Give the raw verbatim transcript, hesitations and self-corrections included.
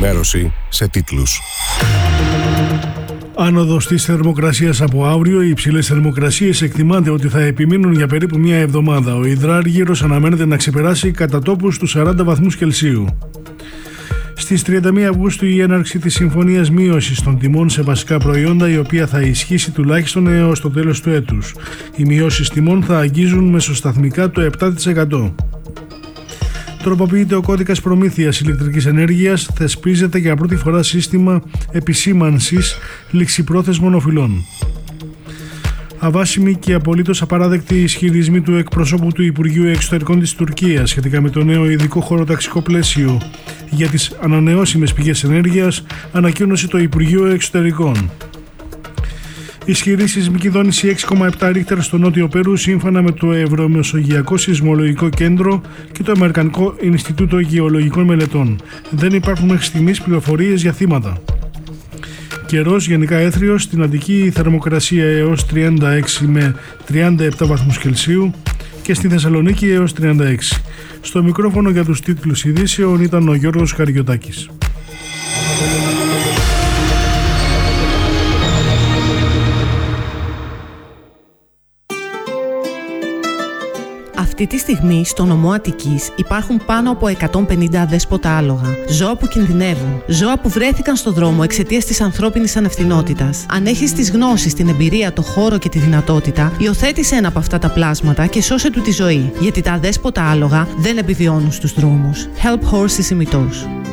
ενημέρωση σε τίτλους. Άνοδος της θερμοκρασίας από αύριο. Οι υψηλές θερμοκρασίες εκτιμάται ότι θα επιμείνουν για περίπου μία εβδομάδα. Ο υδράργυρος αναμένεται να ξεπεράσει κατά τόπους τους σαράντα βαθμούς Κελσίου. Στις τριάντα μία Αυγούστου η έναρξη της συμφωνίας μείωσης των τιμών σε βασικά προϊόντα, η οποία θα ισχύσει τουλάχιστον έως το τέλος του έτους. Οι μειώσεις τιμών θα αγγίζουν μεσοσταθμικά το επτά τοις εκατό. Τροποποιείται ο κώδικας προμήθειας ηλεκτρικής ενέργειας, θεσπίζεται για πρώτη φορά σύστημα επισήμανσης ληξιπρόθεσμων οφειλών. Αβάσιμοι και απολύτως απαράδεκτοι ισχυρισμοί του εκπροσώπου του Υπουργείου Εξωτερικών της Τουρκίας σχετικά με το νέο ειδικό χωροταξικό πλαίσιο για τις ανανεώσιμες πηγές ενέργειας, ανακοίνωσε το Υπουργείο Εξωτερικών. Ισχυρή σεισμική δόνηση έξι κόμμα επτά ρίχτερ στο νότιο Περού, σύμφωνα με το Ευρωμεσογειακό Σεισμολογικό Κέντρο και το Αμερικανικό Ινστιτούτο Γεωλογικών Μελετών. Δεν υπάρχουν μέχρι στιγμής πληροφορίες για θύματα. Καιρός γενικά έθριος, στην Αττική η θερμοκρασία έως τριάντα έξι με τριάντα επτά βαθμούς Κελσίου και στη Θεσσαλονίκη έως τριάντα έξι. Στο μικρόφωνο για τους τίτλους ειδήσεων ήταν ο Γιώργος Καριωτάκης. Αυτή τη στιγμή στο νομό Αττικής υπάρχουν πάνω από εκατόν πενήντα αδέσποτα άλογα. Ζώα που κινδυνεύουν. Ζώα που βρέθηκαν στο δρόμο εξαιτίας της ανθρώπινης ανευθυνότητας. Αν έχεις τις γνώσεις, την εμπειρία, το χώρο και τη δυνατότητα, υιοθέτησε ένα από αυτά τα πλάσματα και σώσε του τη ζωή. Γιατί τα αδέσποτα άλογα δεν επιβιώνουν στους δρόμους. Help Horses ημιτός.